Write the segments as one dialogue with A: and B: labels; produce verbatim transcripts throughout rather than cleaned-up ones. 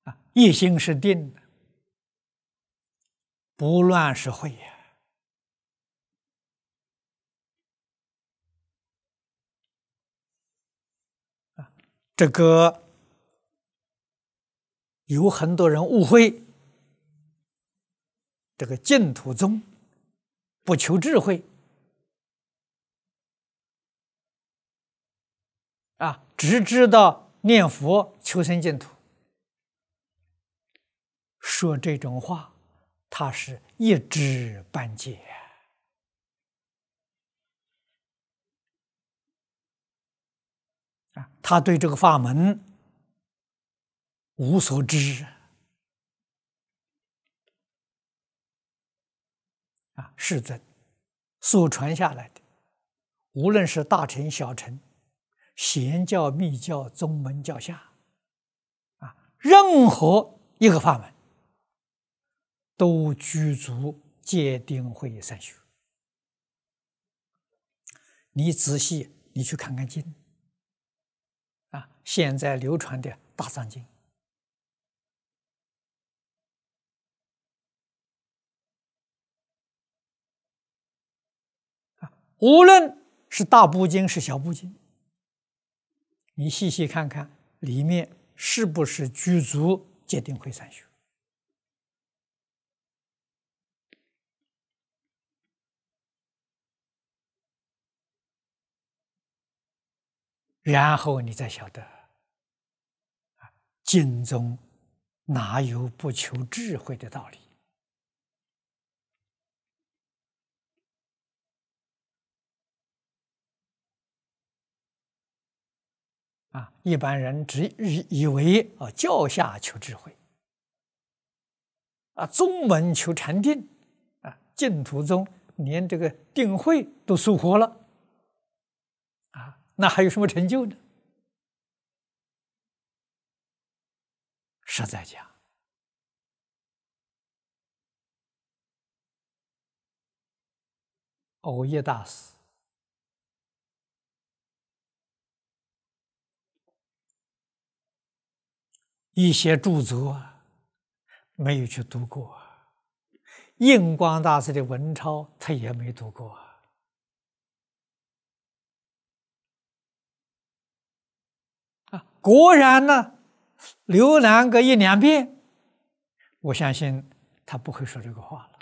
A: 一心是定的，不乱是慧呀。这个有很多人误会，这个净土宗不求智慧啊，只知道念佛求生净土。说这种话，他是一知半解啊，他对这个法门无所知啊，世尊所传下来的，无论是大乘小乘、显教密教、宗门教下啊，任何一个法门都具足戒定慧三学。你仔细你去看看经啊，现在流传的大藏经啊，无论是大部经是小部经，你细细看看里面是不是具足戒定慧三学。然后你再晓得，啊，经中哪有不求智慧的道理？啊，一般人只以以为啊教下求智慧，啊宗门求禅定，啊净土宗连这个定慧都疏忽了，啊那还有什么成就呢？实在讲，藕益大师一些著作没有去读过，印光大师的文钞他也没读过啊。果然呢，浏览个一两遍，我相信他不会说这个话了。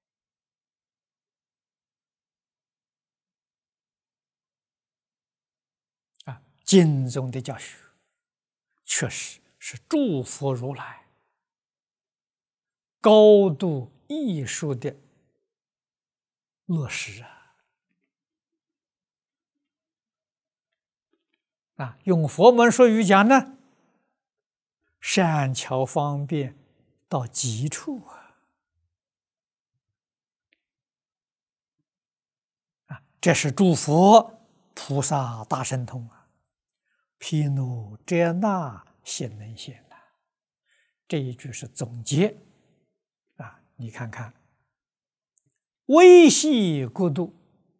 A: 啊，经中的教学确实是诸佛如来高度艺术的落实啊！啊，用佛门说语讲呢，善巧方便到极处啊！啊，这是诸佛菩萨大神通啊！毗卢遮那现能现呐，这一句是总结啊！你看看，微细国度